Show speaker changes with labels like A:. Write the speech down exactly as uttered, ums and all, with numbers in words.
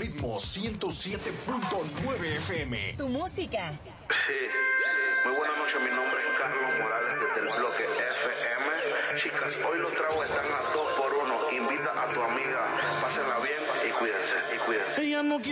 A: Ritmo ciento siete punto nueve F M.
B: Tu música.
C: Sí. Muy buenas noches, mi nombre es Carlos Morales desde el bloque F M. Chicas, hoy los tragos están a dos por uno. Invita a tu amiga, pásenla bien y cuídense, y cuídense.
D: Ella no quiere